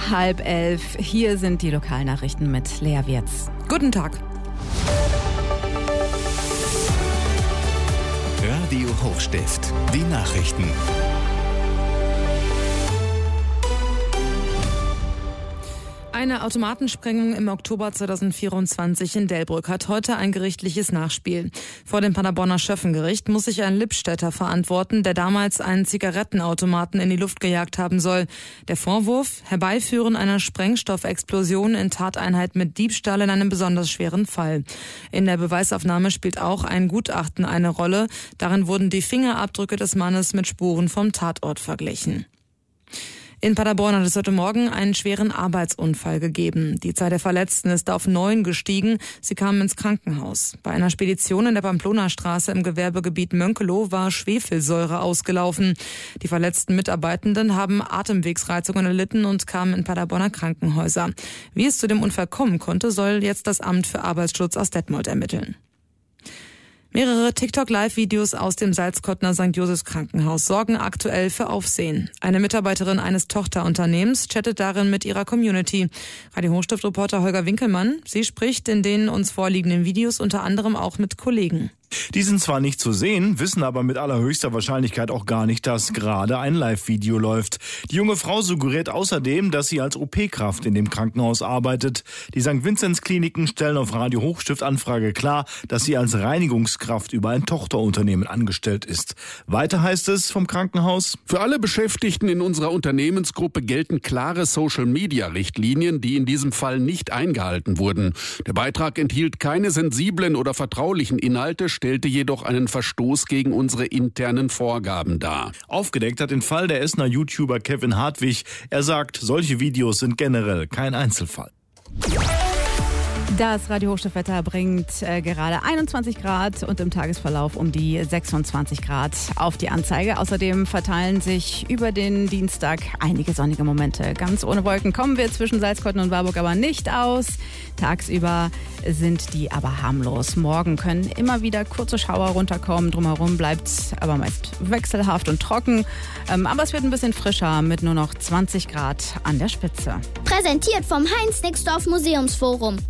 10:30. Hier sind die Lokalnachrichten mit Lea Wirz. Guten Tag. Radio Hochstift, die Nachrichten. Eine Automatensprengung im Oktober 2024 in Delbrück hat heute ein gerichtliches Nachspiel. Vor dem Paderborner Schöffengericht muss sich ein Lippstädter verantworten, der damals einen Zigarettenautomaten in die Luft gejagt haben soll. Der Vorwurf: Herbeiführen einer Sprengstoffexplosion in Tateinheit mit Diebstahl in einem besonders schweren Fall. In der Beweisaufnahme spielt auch ein Gutachten eine Rolle. Darin wurden die Fingerabdrücke des Mannes mit Spuren vom Tatort verglichen. In Paderborn hat es heute Morgen einen schweren Arbeitsunfall gegeben. Die Zahl der Verletzten ist auf 9 gestiegen. Sie kamen ins Krankenhaus. Bei einer Spedition in der Pamplona-Straße im Gewerbegebiet Mönkelow war Schwefelsäure ausgelaufen. Die verletzten Mitarbeitenden haben Atemwegsreizungen erlitten und kamen in Paderborner Krankenhäuser. Wie es zu dem Unfall kommen konnte, soll jetzt das Amt für Arbeitsschutz aus Detmold ermitteln. Mehrere TikTok-Live-Videos aus dem Salzkottner St. Josephs Krankenhaus sorgen aktuell für Aufsehen. Eine Mitarbeiterin eines Tochterunternehmens chattet darin mit ihrer Community. Radio Hochstift-Reporter Holger Winkelmann, sie spricht in den uns vorliegenden Videos unter anderem auch mit Kollegen. Die sind zwar nicht zu sehen, wissen aber mit allerhöchster Wahrscheinlichkeit auch gar nicht, dass gerade ein Live-Video läuft. Die junge Frau suggeriert außerdem, dass sie als OP-Kraft in dem Krankenhaus arbeitet. Die St. Vinzenz-Kliniken stellen auf Radio Hochstift-Anfrage klar, dass sie als Reinigungskraft über ein Tochterunternehmen angestellt ist. Weiter heißt es vom Krankenhaus: Für alle Beschäftigten in unserer Unternehmensgruppe gelten klare Social-Media-Richtlinien, die in diesem Fall nicht eingehalten wurden. Der Beitrag enthielt keine sensiblen oder vertraulichen Inhalte, stellte jedoch einen Verstoß gegen unsere internen Vorgaben dar. Aufgedeckt hat den Fall der Essener YouTuber Kevin Hartwig. Er sagt, solche Videos sind generell kein Einzelfall. Das Radio Hochstift-Wetter bringt gerade 21 Grad und im Tagesverlauf um die 26 Grad auf die Anzeige. Außerdem verteilen sich über den Dienstag einige sonnige Momente. Ganz ohne Wolken kommen wir zwischen Salzkotten und Warburg aber nicht aus. Tagsüber sind die aber harmlos. Morgen können immer wieder kurze Schauer runterkommen. Drumherum bleibt aber meist wechselhaft und trocken. Aber es wird ein bisschen frischer mit nur noch 20 Grad an der Spitze. Präsentiert vom Heinz Nixdorf Museumsforum.